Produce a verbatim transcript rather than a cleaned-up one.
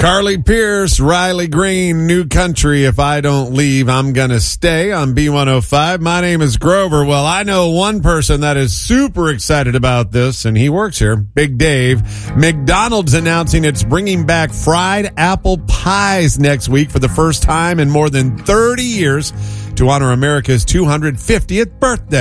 Carly Pierce, Riley Green, New Country. If I don't leave, I'm going to stay on B one oh five. My name is Grover. Well, I know one person that is super excited about this, and he works here, Big Dave. McDonald's announcing it's bringing back fried apple pies next week for the first time in more than thirty years to honor America's two hundred fiftieth birthday.